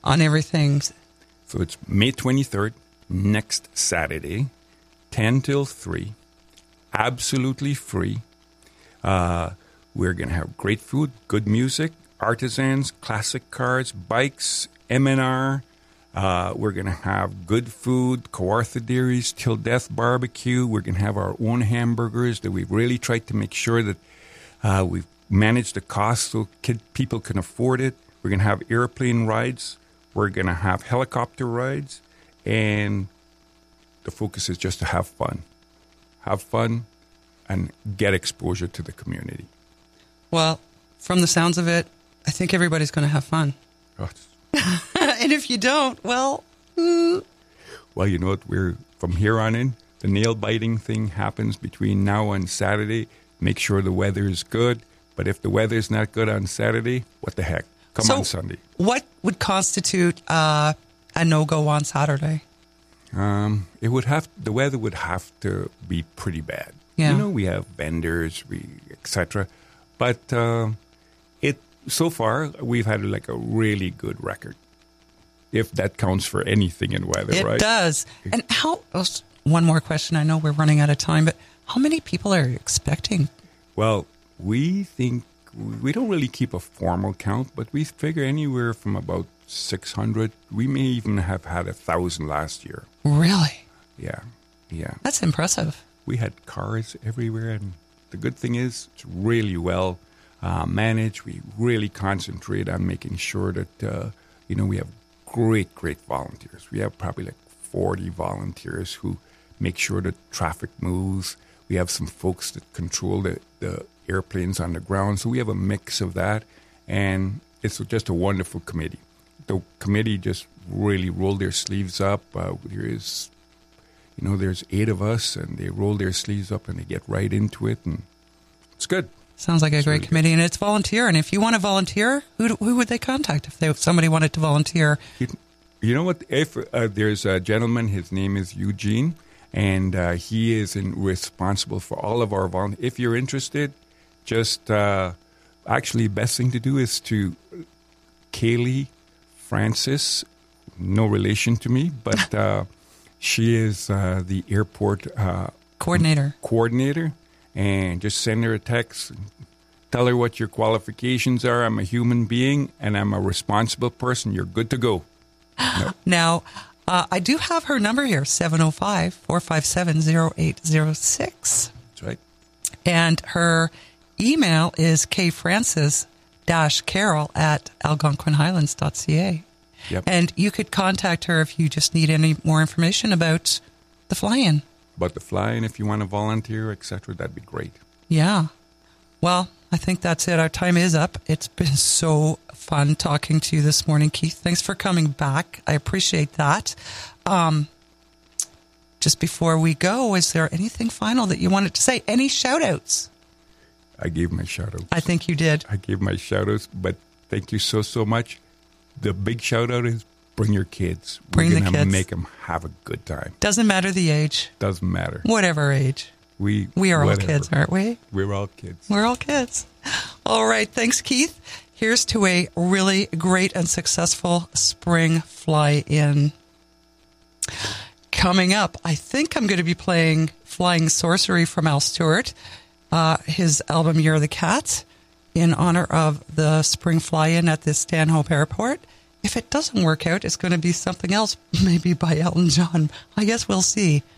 on everything. So it's May 23rd, next Saturday, 10 till 3, absolutely free. We're going to have great food, good music, artisans, classic cars, bikes, M&R. We're going to have good food, Kawartha Dairies, Till Death Barbecue. We're going to have our own hamburgers that we've really tried to make sure that we've managed the cost so people can afford it. We're going to have airplane rides. We're going to have helicopter rides. And the focus is just to have fun. Have fun and get exposure to the community. Well, from the sounds of it, I think everybody's going to have fun. Oh, and if you don't, well... Well, you know what? We're from here on in, the nail-biting thing happens between now and Saturday. Make sure the weather is good. But if the weather's not good on Saturday, what the heck? Come on Sunday. What would constitute a no-go on Saturday? The weather would have to be pretty bad. Yeah. You know, we have vendors, etc. But so far, we've had like a really good record, if that counts for anything in weather, right? It does. And one more question. I know we're running out of time, but how many people are you expecting? Well, we think we don't really keep a formal count, but we figure anywhere from about 600. We may even have had 1,000 last year. Really? Yeah. That's impressive. We had cars everywhere, and the good thing is it's really well managed. We really concentrate on making sure that, we have great volunteers. We have probably like 40 volunteers who make sure that traffic moves. We have some folks that control the airplanes on the ground. So we have a mix of that, and it's just a wonderful committee. The committee just really rolled their sleeves up. There's 8 of us, and they roll their sleeves up and they get right into it, and it's good. Sounds like a great committee, and it's volunteer. And if you want to volunteer, who would they contact if somebody wanted to volunteer? You know what? If there's a gentleman, his name is Eugene, and he is responsible for all of our volunteers. If you're interested, just actually best thing to do is to Kaylee Francis, no relation to me, but she is the airport coordinator. And just send her a text, tell her what your qualifications are. I'm a human being, and I'm a responsible person. You're good to go. No. Now, I do have her number here, 705-457-0806. That's right. And her email is kfrancis-carroll@algonquinhighlands.ca. Yep. And you could contact her if you just need any more information about the fly-in. About the fly-in, if you want to volunteer, etc., that'd be great. Yeah. Well, I think that's it. Our time is up. It's been so fun talking to you this morning, Keith. Thanks for coming back. I appreciate that. Just before we go, is there anything final that you wanted to say? Any shout-outs? I gave my shout-outs. I think you did. I gave my shout-outs, but thank you so much. The big shout-out is bring your kids. Bring the kids. We're going to make them have a good time. Doesn't matter the age. Doesn't matter. Whatever age. We are all kids, aren't we? We're all kids. We're all kids. All right. Thanks, Keith. Here's to a really great and successful spring fly-in. Coming up, I think I'm going to be playing Flying Sorcery from Al Stewart, his album Year of the Cat, in honor of the spring fly-in at the Stanhope Airport. If it doesn't work out, it's going to be something else, maybe by Elton John. I guess we'll see.